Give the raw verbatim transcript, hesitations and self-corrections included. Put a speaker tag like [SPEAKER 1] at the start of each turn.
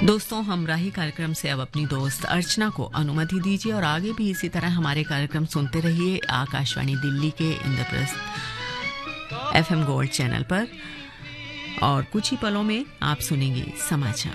[SPEAKER 1] दोस्तों, हमराही कार्यक्रम से अब अपनी दोस्त अर्चना को अनुमति दीजिए और आगे भी इसी तरह हमारे कार्यक्रम सुनते रहिए आकाशवाणी दिल्ली के इंद्रप्रस्थ एफएम गोल्ड चैनल पर। और कुछ ही पलों में आप सुनेंगे समाचार।